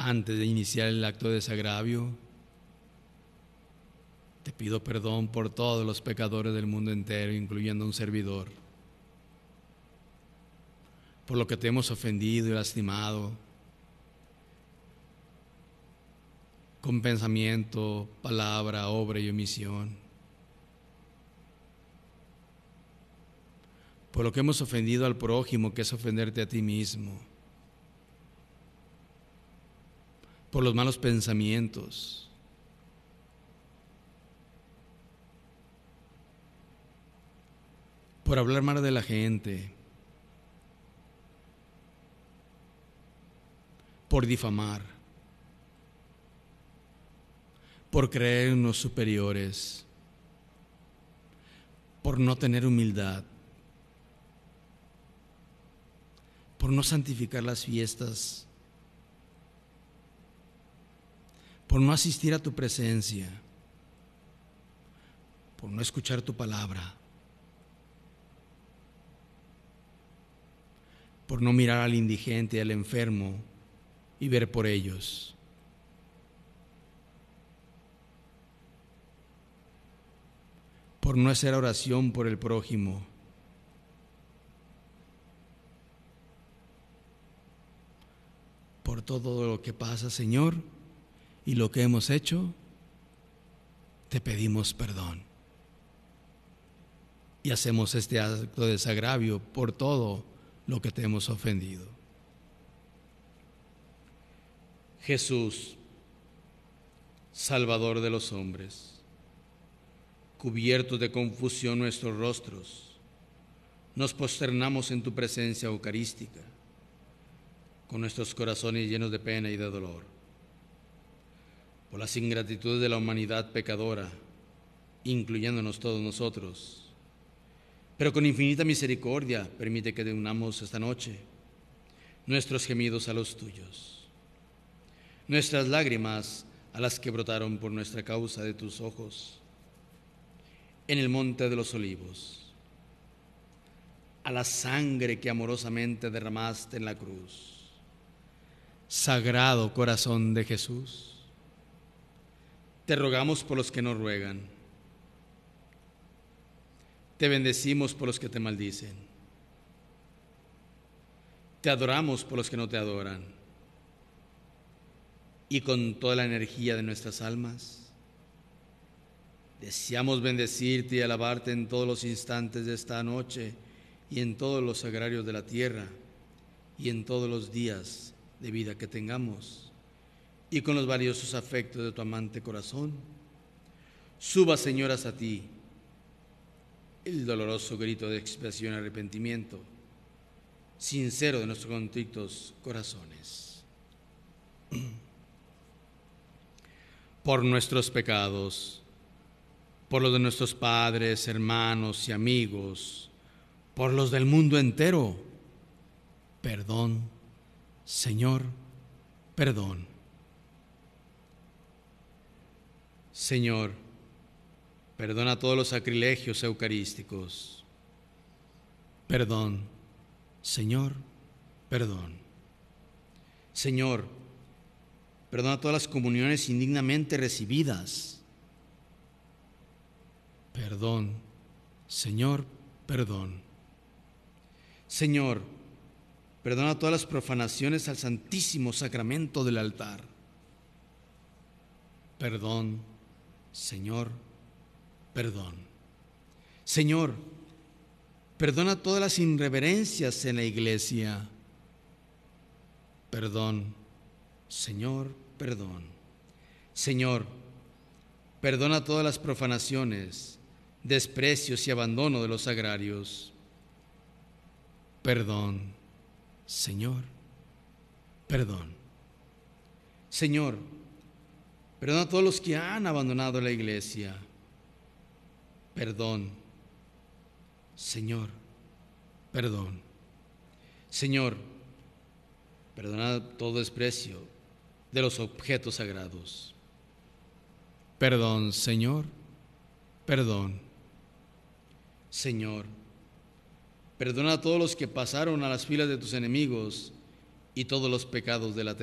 Antes de iniciar el acto de desagravio, te pido perdón por todos los pecadores del mundo entero, incluyendo un servidor, por lo que te hemos ofendido y lastimado, con pensamiento, palabra, obra y omisión, por lo que hemos ofendido al prójimo, que es ofenderte a ti mismo, por los malos pensamientos, por hablar mal de la gente, por difamar, por creernos superiores, por no tener humildad, por no santificar las fiestas, por no asistir a tu presencia, por no escuchar tu palabra, por no mirar al indigente y al enfermo y ver por ellos, por no hacer oración por el prójimo, por todo lo que pasa, Señor, y lo que hemos hecho, te pedimos perdón. Y hacemos este acto de desagravio por todo lo que te hemos ofendido. Jesús, Salvador de los hombres, cubiertos de confusión nuestros rostros, nos prosternamos en tu presencia eucarística, con nuestros corazones llenos de pena y de dolor, por las ingratitudes de la humanidad pecadora, incluyéndonos todos nosotros. Pero con infinita misericordia permite que unamos esta noche nuestros gemidos a los tuyos, nuestras lágrimas a las que brotaron por nuestra causa de tus ojos en el monte de los olivos, a la sangre que amorosamente derramaste en la cruz. Sagrado corazón de Jesús, te rogamos por los que nos ruegan, te bendecimos por los que te maldicen, te adoramos por los que no te adoran, y con toda la energía de nuestras almas deseamos bendecirte y alabarte en todos los instantes de esta noche y en todos los sagrarios de la tierra y en todos los días de vida que tengamos, y con los valiosos afectos de tu amante corazón, suba, señoras, a ti el doloroso grito de expiación y arrepentimiento sincero de nuestros contritos corazones. Por nuestros pecados, por los de nuestros padres, hermanos y amigos, por los del mundo entero, perdón, Señor, perdón. Señor, perdona todos los sacrilegios eucarísticos. Perdón, Señor, perdón. Señor, perdona todas las comuniones indignamente recibidas. Perdón, Señor, perdón. Señor, perdona todas las profanaciones al Santísimo Sacramento del altar. Perdón, Señor, perdón. Señor, perdona todas las irreverencias en la iglesia. Perdón, Señor, perdón. Señor, perdona todas las profanaciones, desprecios y abandono de los sagrarios. Perdón, Señor, perdón. Señor, perdona a todos los que han abandonado la iglesia. Perdón, Señor, perdón. Señor, perdona todo desprecio de los objetos sagrados. Perdón, Señor, perdón. Señor, perdona a todos los que pasaron a las filas de tus enemigos y todos los pecados de la